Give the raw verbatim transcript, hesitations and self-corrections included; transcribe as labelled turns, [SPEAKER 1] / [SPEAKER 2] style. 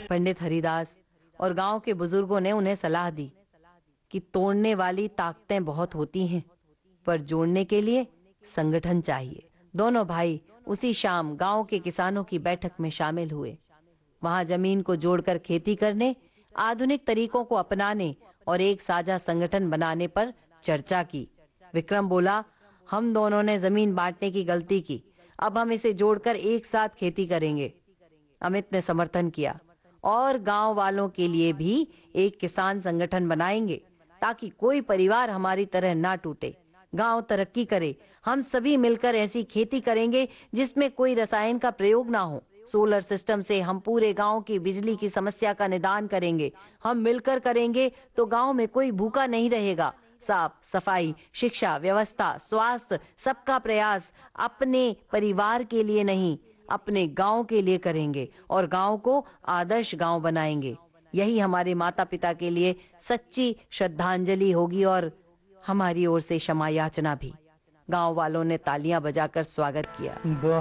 [SPEAKER 1] पंडित हरिदास और गांव के बुजुर्गों ने उन्हें सलाह दी कि तोड़ने वाली ताकतें बहुत होती हैं, पर जोड़ने के लिए संगठन चाहिए। दोनों भाई उसी शाम गांव के किसानों की बैठक में शामिल हुए। वहां जमीन को जोड़कर खेती करने, आधुनिक तरीकों को अपनाने और एक साझा संगठन बनाने पर चर्चा की। विक्रम बोला, हम दोनों ने जमीन बांटने की गलती की, अब हम इसे जोड़कर एक साथ खेती करेंगे। अमित ने समर्थन किया, और गांव वालों के लिए भी एक किसान संगठन बनाएंगे ताकि कोई परिवार हमारी तरह ना टूटे। गांव तरक्की करे, हम सभी मिलकर ऐसी खेती करेंगे जिसमें कोई रसायन का प्रयोग ना हो। सोलर सिस्टम से हम पूरे गांव की बिजली की समस्या का निदान करेंगे। हम मिलकर करेंगे तो गांव में कोई भूखा नहीं रहेगा। साफ सफाई, शिक्षा, व्यवस्था, स्वास्थ्य, सबका प्रयास अपने परिवार के लिए नहीं, अपने गांव के लिए करेंगे और गांव को आदर्श गांव बनाएंगे। यही हमारे माता पिता के लिए सच्ची श्रद्धांजलि होगी और हमारी ओर से क्षमा याचना भी। गांव वालों ने तालियां बजाकर स्वागत किया।